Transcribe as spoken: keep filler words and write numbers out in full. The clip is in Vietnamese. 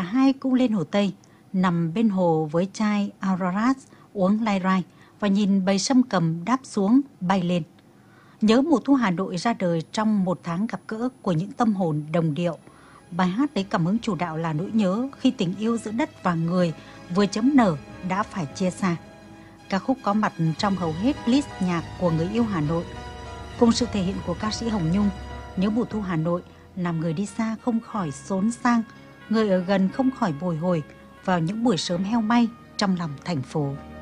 hai cũng lên Hồ Tây, nằm bên hồ với chai Auroras, uống lai rai và nhìn bầy sâm cầm đáp xuống, bay lên. Nhớ mùa thu Hà Nội ra đời trong một tháng gặp gỡ của những tâm hồn đồng điệu. Bài hát lấy cảm hứng chủ đạo là nỗi nhớ khi tình yêu giữa đất và người vừa chấm nở đã phải chia xa. Ca khúc có mặt trong hầu hết list nhạc của người yêu Hà Nội. Cùng sự thể hiện của ca sĩ Hồng Nhung, Nhớ mùa thu Hà Nội làm người đi xa không khỏi xốn sang, người ở gần không khỏi bồi hồi vào những buổi sớm heo may trong lòng thành phố.